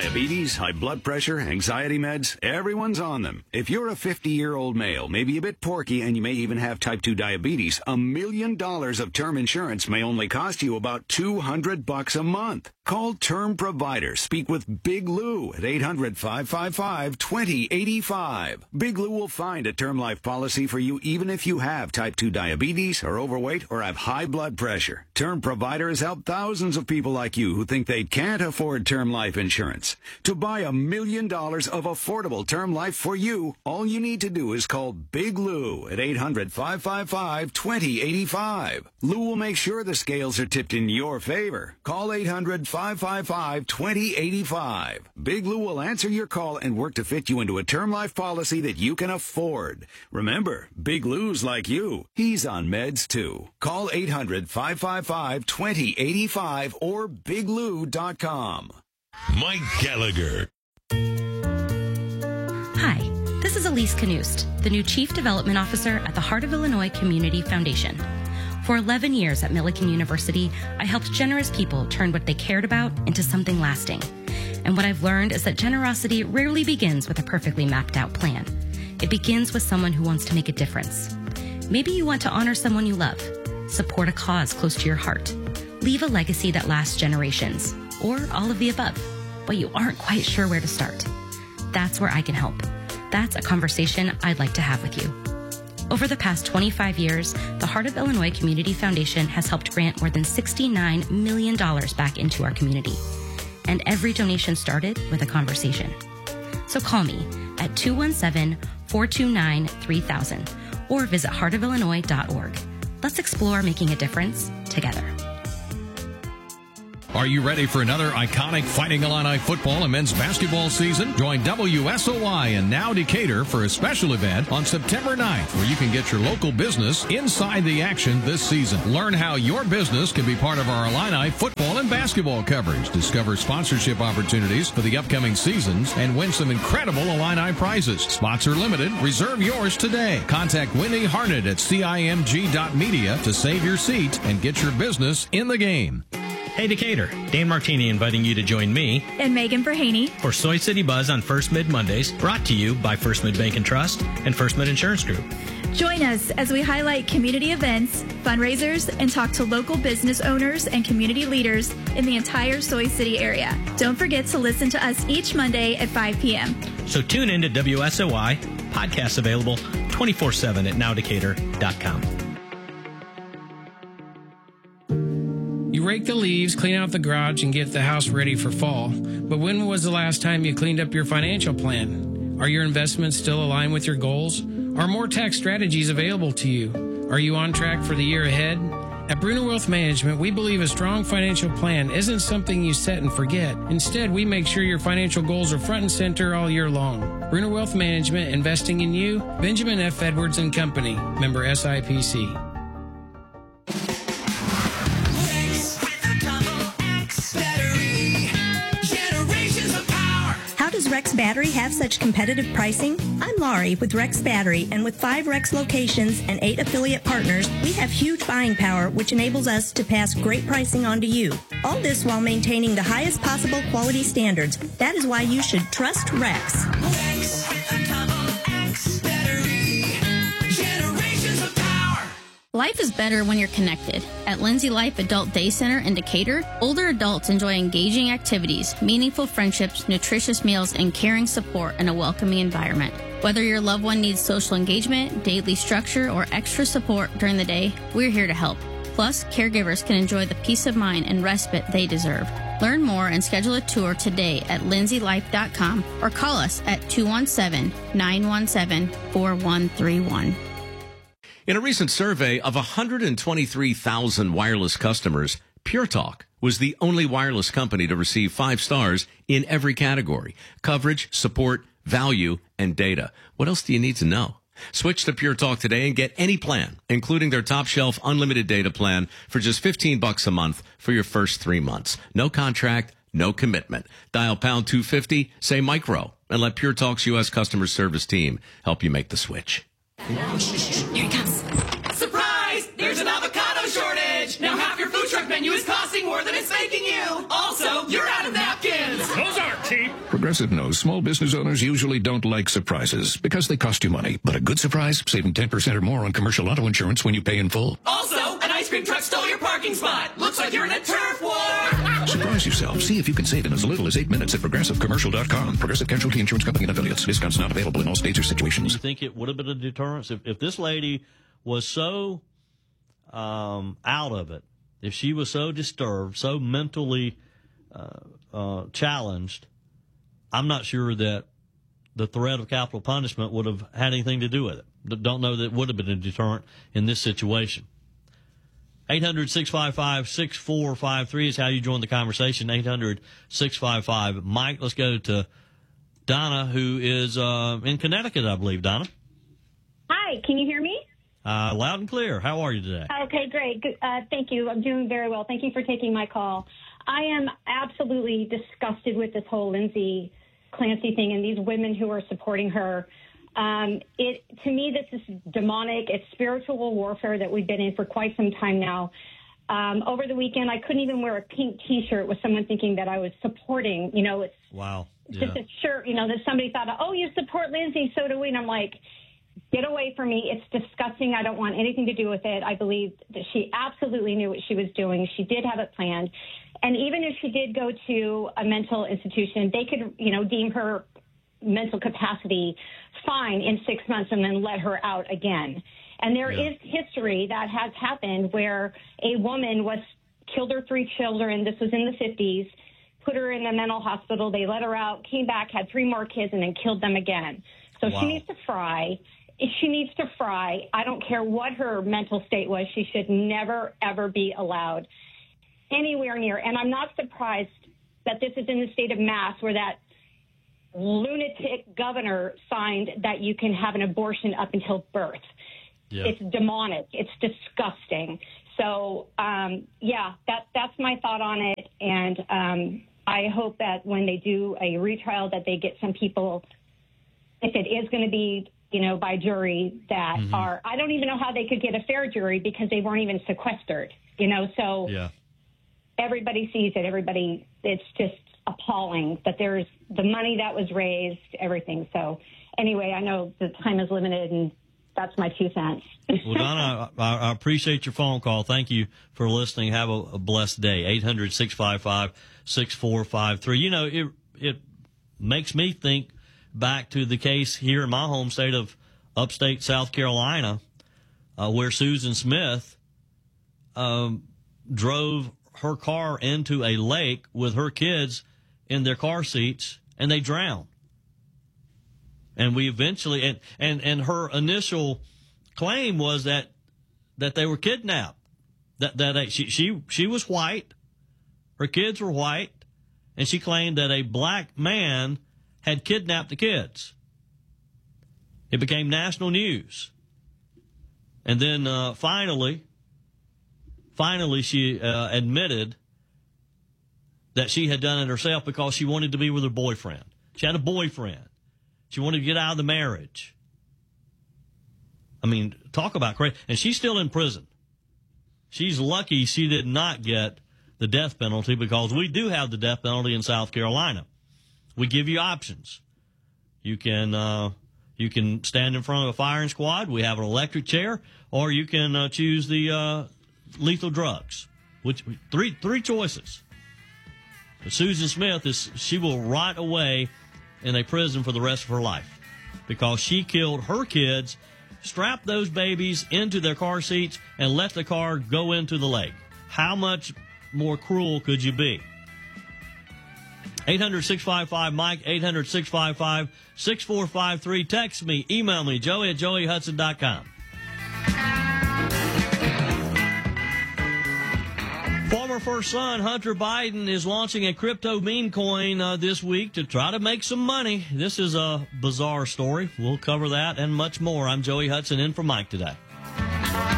Diabetes, high blood pressure, anxiety meds, everyone's on them. If you're a 50-year-old male, maybe a bit porky, and you may even have type 2 diabetes, $1 million of term insurance may only cost you about $200 a month. Call Term Provider. Speak with Big Lou at 800-555-2085. Big Lou will find a term life policy for you even if you have type 2 diabetes, are overweight, or have high blood pressure. Term Provider has helped thousands of people like you who think they can't afford term life insurance. To buy $1 million of affordable term life for you, all you need to do is call Big Lou at 800-555-2085. Lou will make sure the scales are tipped in your favor. Call 800-555-2085. Big Lou will answer your call and work to fit you into a term life policy that you can afford. Remember, Big Lou's like you. He's on meds too. Call 800-555-2085 or biglou.com. Mike Gallagher. Hi, this is Elise Knust, the new Chief Development Officer at the Heart of Illinois Community Foundation. For 11 years at Millikan University, I helped generous people turn what they cared about into something lasting. And what I've learned is that generosity rarely begins with a perfectly mapped out plan. It begins with someone who wants to make a difference. Maybe you want to honor someone you love, support a cause close to your heart, leave a legacy that lasts generations, or all of the above, but you aren't quite sure where to start. That's where I can help. That's a conversation I'd like to have with you. Over the past 25 years, the Heart of Illinois Community Foundation has helped grant more than $69 million back into our community. And every donation started with a conversation. So call me at 217-429-3000 or visit heartofillinois.org. Let's explore making a difference together. Are you ready for another iconic Fighting Illini football and men's basketball season? Join WSOY and Now Decatur for a special event on September 9th where you can get your local business inside the action this season. Learn how your business can be part of our Illini football and basketball coverage. Discover sponsorship opportunities for the upcoming seasons and win some incredible Illini prizes. Spots are limited. Reserve yours today. Contact Winnie Harnett at cimg.media to save your seat and get your business in the game. Hey Decatur, Dan Martini inviting you to join me and Megan Verhaney for Soy City Buzz on First Mid Mondays, brought to you by First Mid Bank and Trust and First Mid Insurance Group. Join us as we highlight community events, fundraisers, and talk to local business owners and community leaders in the entire Soy City area. Don't forget to listen to us each Monday at 5 p.m. So tune in to WSOY, podcasts available 24/7 at nowdecatur.com. You rake the leaves, clean out the garage, and get the house ready for fall. But when was the last time you cleaned up your financial plan? Are your investments still aligned with your goals? Are more tax strategies available to you? Are you on track for the year ahead? At Bruner Wealth Management, we believe a strong financial plan isn't something you set and forget. Instead, we make sure your financial goals are front and center all year long. Bruner Wealth Management, investing in you. Benjamin F. Edwards and Company, member SIPC. Does Rex Battery have such competitive pricing? I'm Laurie with Rex Battery, and with 5 Rex locations and 8 affiliate partners, we have huge buying power, which enables us to pass great pricing on to you. All this while maintaining the highest possible quality standards. That is why you should trust Rex. Life is better when you're connected. At Lindsay Life Adult Day Center in Decatur, older adults enjoy engaging activities, meaningful friendships, nutritious meals, and caring support in a welcoming environment. Whether your loved one needs social engagement, daily structure, or extra support during the day, we're here to help. Plus, caregivers can enjoy the peace of mind and respite they deserve. Learn more and schedule a tour today at lindsaylife.com or call us at 217-917-4131. In a recent survey of 123,000 wireless customers, Pure Talk was the only wireless company to receive 5 stars in every category: coverage, support, value, and data. What else do you need to know? Switch to Pure Talk today and get any plan, including their top shelf unlimited data plan for just $15 a month for your first 3 months. No contract, no commitment. Dial pound 250, say micro, and let Pure Talk's U.S. customer service team help you make the switch. Here he comes. Surprise! There's an avocado shortage! Now half your food truck menu is costing more than it's making you! Also, you're out of napkins! Those aren't cheap. Progressive knows small business owners usually don't like surprises because they cost you money. But a good surprise, saving 10% or more on commercial auto insurance when you pay in full. Also, an ice cream truck stole your parking spot. Looks like you're in a turf war. Surprise yourself. See if you can save in as little as 8 minutes at ProgressiveCommercial.com. Progressive Casualty Insurance Company and Affiliates. Discounts not available in all states or situations. You think it would have been a deterrence if this lady was so out of it, if she was so disturbed, so mentally challenged? I'm not sure that the threat of capital punishment would have had anything to do with it. Don't know that it would have been a deterrent in this situation. 800-655-6453 is how you join the conversation. 800-655. Mike, let's go to Donna, who is in Connecticut, I believe. Donna? Hi, can you hear me? Loud and clear. How are you today? Okay, great. Good. Thank you. I'm doing very well. Thank you for taking my call. I am absolutely disgusted with this whole Lindsay Clancy thing and these women who are supporting her. To me, this is demonic. It's spiritual warfare that we've been in for quite some time now. Over the weekend, I couldn't even wear a pink T-shirt with someone thinking that I was supporting. You know, it's wow. Just a shirt. You know, that somebody thought, oh, you support Lindsay, so do we. And I'm like, get away from me. It's disgusting. I don't want anything to do with it. I believe that she absolutely knew what she was doing. She did have it planned. And even if she did go to a mental institution, they could, you know, deem her mental capacity fine in 6 months and then let her out again. And there is history that has happened where a woman killed her 3 children. This was in the 50s, put her in a mental hospital. They let her out, came back, had 3 more kids, and then killed them again. So she needs to fry. She needs to fry. I don't care what her mental state was. She should never, ever be allowed anywhere near. And I'm not surprised that this is in the state of Mass where that lunatic governor signed that you can have an abortion up until birth. Yeah. It's demonic. It's disgusting. So, that's my thought on it. And I hope that when they do a retrial that they get some people, if it is going to be, you know, by jury that are, I don't even know how they could get a fair jury because they weren't even sequestered, you know, so everybody sees it. It's just appalling that there's the money that was raised, everything. So anyway, I know the time is limited and that's my 2 cents. Well, Donna, I appreciate your phone call. Thank you for listening. Have a blessed day. 800-655-6453. You know, it makes me think back to the case here in my home state of upstate South Carolina, where Susan Smith drove her car into a lake with her kids in their car seats, and they drowned. And we eventually, and her initial claim was that they were kidnapped. That she was white, her kids were white, and she claimed that a black man had kidnapped the kids. It became national news. And then finally she admitted that she had done it herself because she wanted to be with her boyfriend. She had a boyfriend. She wanted to get out of the marriage. I mean, talk about crazy. And she's still in prison. She's lucky she did not get the death penalty because we do have the death penalty in South Carolina. We give you options. You can stand in front of a firing squad. We have an electric chair, or you can choose the lethal drugs. Which three choices. But Susan Smith she will rot away in a prison for the rest of her life because she killed her kids, strapped those babies into their car seats, and let the car go into the lake. How much more cruel could you be? 800-655-MIKE, 800-655-6453. Text me, email me, joey@joeyhudson.com. Former first son Hunter Biden is launching a crypto meme coin this week to try to make some money. This is a bizarre story. We'll cover that and much more. I'm Joey Hudson in for Mike today.